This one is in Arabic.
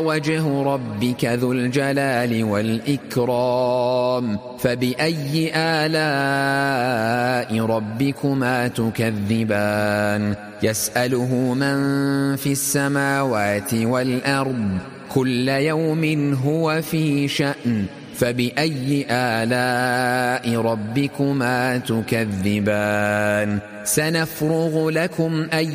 وجه ربك ذو الجلال والإكرام فبأي آلاء ربكما تكذبان يسأله من في السماوات والأرض كل يوم هو في شأن فبأي آلاء ربكما تكذبان سنفرغ لكم